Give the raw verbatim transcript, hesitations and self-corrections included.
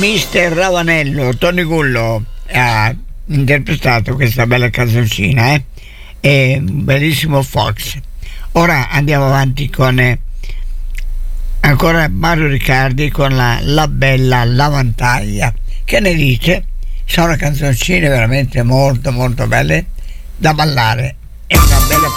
mister Ravanello, Tony Gullo ha interpretato questa bella canzoncina, eh? E un bellissimo Fox. Ora andiamo avanti con eh, ancora Mario Riccardi con la, la bella lavantaglia. Che ne dice? Sono canzoncine veramente molto molto belle da ballare. È una bella